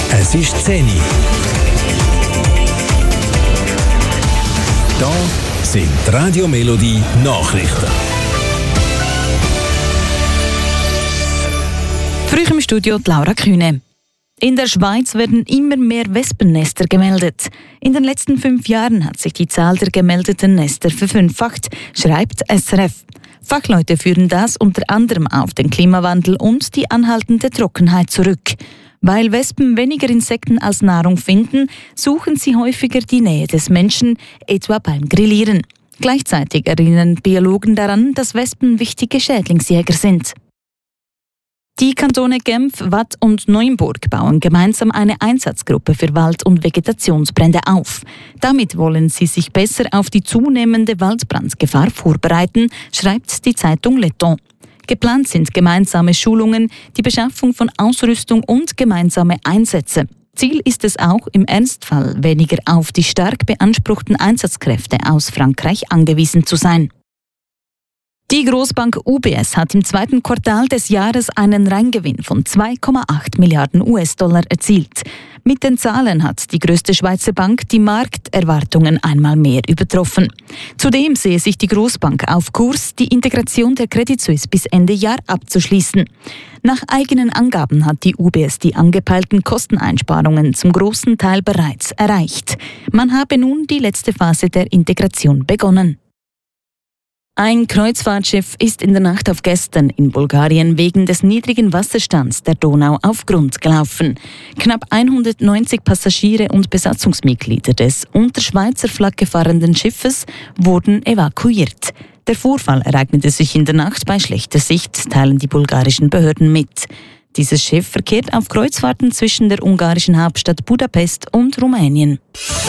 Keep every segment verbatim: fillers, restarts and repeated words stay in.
Es ist zehn Uhr. Da sind die Radio Melodie Nachrichten. Früh im Studio die Laura Kühne. In der Schweiz werden immer mehr Wespennester gemeldet. In den letzten fünf Jahren hat sich die Zahl der gemeldeten Nester verfünffacht, schreibt S R F. Fachleute führen das unter anderem auf den Klimawandel und die anhaltende Trockenheit zurück. Weil Wespen weniger Insekten als Nahrung finden, suchen sie häufiger die Nähe des Menschen, etwa beim Grillieren. Gleichzeitig erinnern Biologen daran, dass Wespen wichtige Schädlingsjäger sind. Die Kantone Genf, Waadt und Neuenburg bauen gemeinsam eine Einsatzgruppe für Wald- und Vegetationsbrände auf. Damit wollen sie sich besser auf die zunehmende Waldbrandgefahr vorbereiten, schreibt die Zeitung Le Temps. Geplant sind gemeinsame Schulungen, die Beschaffung von Ausrüstung und gemeinsame Einsätze. Ziel ist es auch, im Ernstfall weniger auf die stark beanspruchten Einsatzkräfte aus Frankreich angewiesen zu sein. Die Großbank U B S hat im zweiten Quartal des Jahres einen Reingewinn von zwei Komma acht Milliarden U S-Dollar erzielt. Mit den Zahlen hat die größte Schweizer Bank die Markterwartungen einmal mehr übertroffen. Zudem sehe sich die Großbank auf Kurs, die Integration der Credit Suisse bis Ende Jahr abzuschließen. Nach eigenen Angaben hat die U B S die angepeilten Kosteneinsparungen zum großen Teil bereits erreicht. Man habe nun die letzte Phase der Integration begonnen. Ein Kreuzfahrtschiff ist in der Nacht auf gestern in Bulgarien wegen des niedrigen Wasserstands der Donau auf Grund gelaufen. Knapp hundertneunzig Passagiere und Besatzungsmitglieder des unter Schweizer Flagge fahrenden Schiffes wurden evakuiert. Der Vorfall ereignete sich in der Nacht bei schlechter Sicht, teilen die bulgarischen Behörden mit. Dieses Schiff verkehrt auf Kreuzfahrten zwischen der ungarischen Hauptstadt Budapest und Rumänien.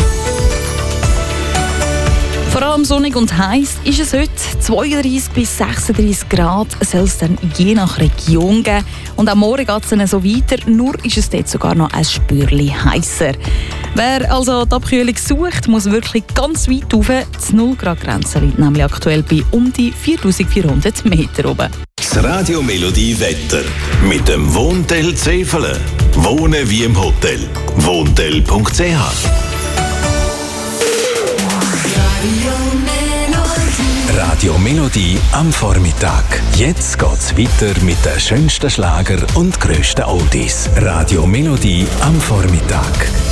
Vor allem sonnig und heiß ist es heute. zweiunddreissig bis sechsunddreissig Grad soll es dann je nach Region geben. Und am Morgen geht es dann so weiter, nur ist es dort sogar noch ein Spürchen heißer. Wer also die Abkühlung sucht, muss wirklich ganz weit rauf. Die null Grad Grenze liegt nämlich aktuell bei um die viertausendvierhundert Meter oben. Das Radio Melodie Wetter mit dem Wohntel Zefelen. Wohnen wie im Hotel. Wohntel punkt c h Radio Melodie am Vormittag. Jetzt geht's weiter mit den schönsten Schlager und grössten Oldies. Radio Melodie am Vormittag.